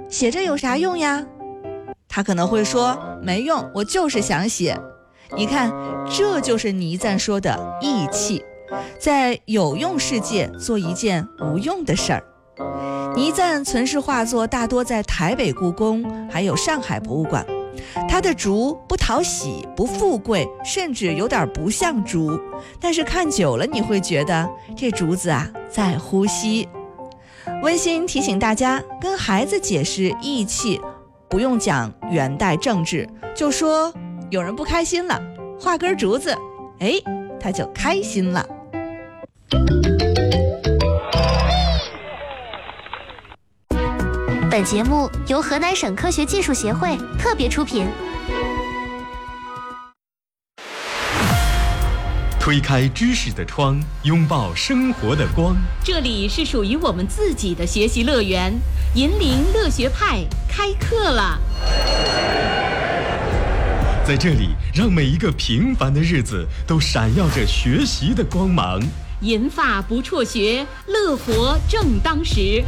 写这有啥用呀？他可能会说，没用，我就是想写。你看，这就是倪瓒说的义气，在有用世界做一件无用的事儿。倪瓒存世画作大多在台北故宫还有上海博物馆，他的竹不讨喜不富贵，甚至有点不像竹，但是看久了你会觉得这竹子啊在呼吸。温馨提醒大家，跟孩子解释义气不用讲元代政治，就说有人不开心了，画根竹子，他就开心了。 本节目由河南省科学技术协会特别出品。 推开知识的窗，拥抱生活的光。 这里是属于我们自己的学习乐园，银铃乐学派开课了。 在这里，让每一个平凡的日子都闪耀着学习的光芒。 银发不辍学，乐活正当时。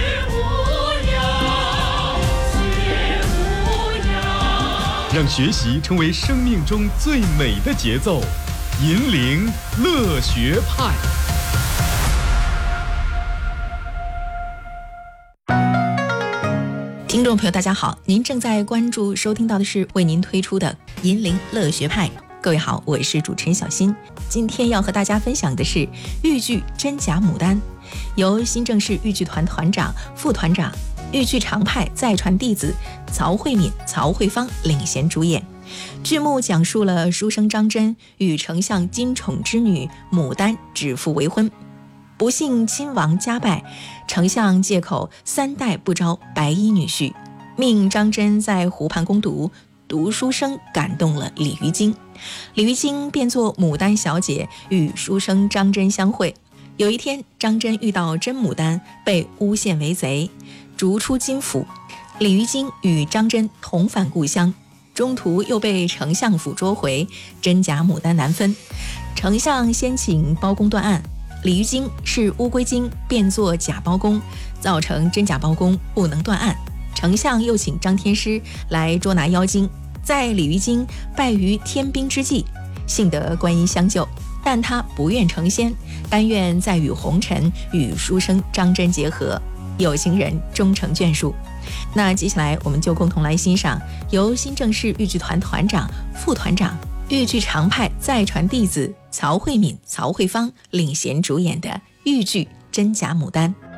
让学习成为生命中最美的节奏。银铃乐学派。 听众朋友大家好，您正在关注收听到的是为您推出的银铃乐学派。各位好，我是主持人小新。今天要和大家分享的是豫剧真假牡丹，由新郑市豫剧团团长、副团长、豫剧常派再传弟子曹慧敏、曹慧芳领衔主演。剧目讲述了书生张真与丞相金宠之女牡丹指腹为婚，不幸亲王家败，丞相借口3代不招白衣女婿，命张真在湖畔攻读，读书声感动了李鱼精，李鱼精便做牡丹小姐与书生张真相会。有一天，张真遇到真牡丹，被诬陷为贼，逐出金府。李鱼精与张真同返故乡，中途又被丞相府捉回，真假牡丹难分。丞相先请包公断案，李鱼精是乌龟精变作假包公，造成真假包公不能断案。丞相又请张天师来捉拿妖精，在李鱼精败于天兵之际，幸得观音相救，但他不愿成仙，甘愿再与红尘与书生张真结合，有情人终成眷属。那接下来我们就共同来欣赏由新郑市豫剧团团长、副团长、豫剧常派再传弟子曹慧敏、曹慧芳领衔主演的豫剧真假牡丹。